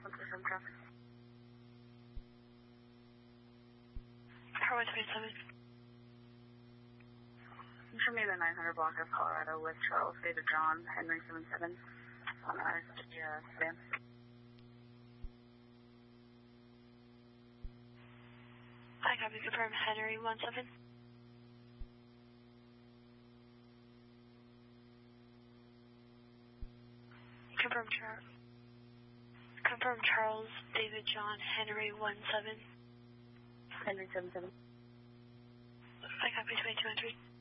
127 traffic. Car 127. Show me the 900 block of Colorado with Charles, David John, Henry 77 on our van. Hi, copy, confirm Henry 17. Confirm Charles, David John, Henry 17. Henry 77. I copy 2213.